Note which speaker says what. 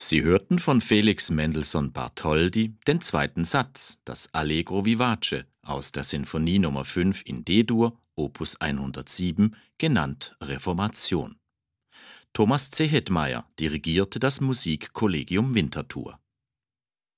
Speaker 1: Sie hörten von Felix Mendelssohn Bartholdy den zweiten Satz, das Allegro vivace aus der Sinfonie Nummer 5 in D-Dur, Opus 107, genannt Reformation. Thomas C. Hetmeier dirigierte das Musikkollegium Winterthur.